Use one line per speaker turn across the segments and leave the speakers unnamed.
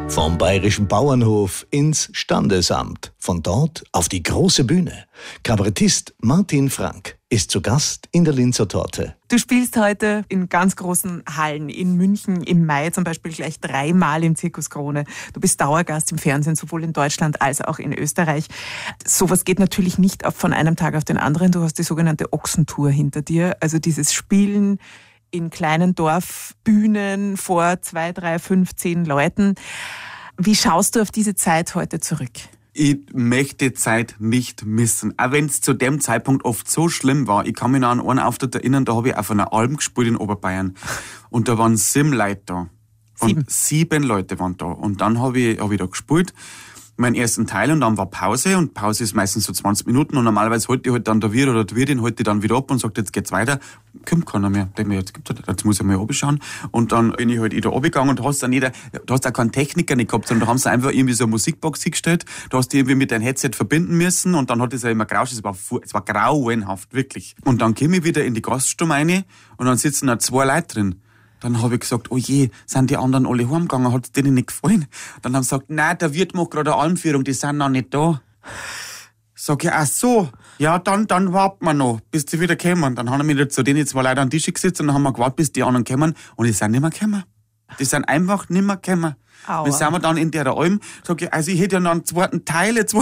Vom bayerischen Bauernhof ins Standesamt, von dort auf die große Bühne. Kabarettist Martin Frank ist zu Gast in der Linzer Torte.
Du spielst heute in ganz großen Hallen, in München im Mai zum Beispiel gleich 3-mal im Zirkus Krone. Du bist Dauergast im Fernsehen, sowohl in Deutschland als auch in Österreich. Sowas geht natürlich nicht von einem Tag auf den anderen. Du hast die sogenannte Ochsentour hinter dir, also dieses Spielen in kleinen Dorfbühnen vor 2, 3, 5, 10 Leuten. Wie schaust du auf diese Zeit heute zurück?
Ich möchte die Zeit nicht missen. Auch wenn es zu dem Zeitpunkt oft so schlimm war. Ich kann mich noch an einen Auftritt erinnern, da habe ich auf einer Alm gespielt in Oberbayern. Und da waren 7 Leute da. Und 7 Leute waren da. Und dann habe ich da gespielt, meinen ersten Teil, und dann war Pause. Und Pause ist meistens so 20 Minuten. Und normalerweise holt die halt dann der Wirt oder die Wirtin holt die dann wieder ab und sagt, jetzt geht's weiter. Kommt keiner mehr. Denk mir, jetzt muss ich mal runterschauen. Und dann bin ich halt da runtergegangen und du hast auch keinen Techniker nicht gehabt, sondern da haben sie einfach irgendwie so eine Musikbox hingestellt. Du hast die irgendwie mit deinem Headset verbinden müssen und dann hat es ja immer gerauscht. Es war grauenhaft, wirklich. Und dann komme ich wieder in die Gaststube rein und dann sitzen da 2 Leute drin. Dann habe ich gesagt, oh je, sind die anderen alle heimgegangen, hat es denen nicht gefallen? Dann haben sie gesagt, nein, der Wirt macht gerade eine Almführung, die sind noch nicht da. Sag ich, ach so, ja, dann warten wir noch, bis die wieder kommen. Dann haben wir zu denen 2 Leute an den Tisch gesetzt und dann haben wir gewartet, bis die anderen kommen und die sind nicht mehr gekommen. Die sind einfach nicht mehr gekommen. Dann sind wir dann in der Alm, sag ich, also ich hätte ja noch einen zweiten Teil jetzt.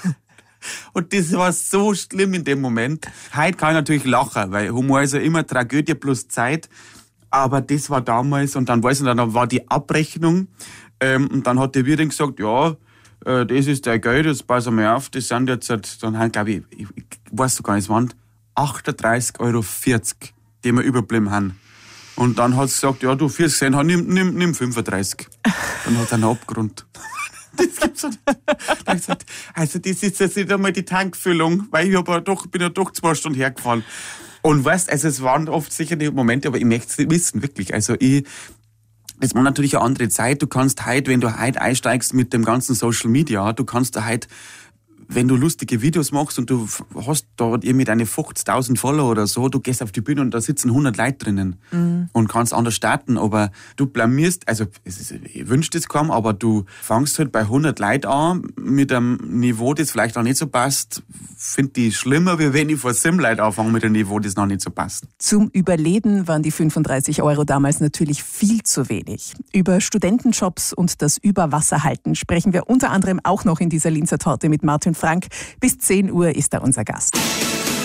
Und das war so schlimm in dem Moment. Heute kann ich natürlich lachen, weil Humor ist ja immer Tragödie plus Zeit. Aber das war damals, und dann weiß ich nicht, dann war die Abrechnung, und dann hat die Wirtin gesagt, ja, das ist der Geld, jetzt pass mal auf, das sind jetzt, dann haben, glaube ich weiß gar nicht, es waren 38,40 €, die wir überblieben haben. Und dann hat sie gesagt, ja, du, fürs Gesehen, nimm 35. Dann hat sie einen Abgrund. Das gibt's nicht. Da ich gesagt, also das ist jetzt nicht einmal die Tankfüllung, weil ich bin ja doch 2 Stunden hergefahren. Und weißt, also es waren oft sicher die Momente, aber ich möchte es nicht wissen, wirklich. Also es war natürlich eine andere Zeit. Du kannst heute, wenn du heute einsteigst mit dem ganzen Social Media, du kannst da heute, wenn du lustige Videos machst und du hast da irgendwie deine 50.000 Follower oder so, du gehst auf die Bühne und da sitzen 100 Leute drinnen und kannst anders starten, aber du blamierst, also ich wünsche das kaum, aber du fangst halt bei 100 Leuten an mit einem Niveau, das vielleicht auch nicht so passt, finde ich schlimmer, wie wenn ich vor 7 Leuten anfange mit einem Niveau, das noch nicht so passt.
Zum Überleben waren die 35 € damals natürlich viel zu wenig. Über Studentenjobs und das Überwasserhalten sprechen wir unter anderem auch noch in dieser Linzer Torte mit Martin Frank. Bis 10 Uhr ist er unser Gast.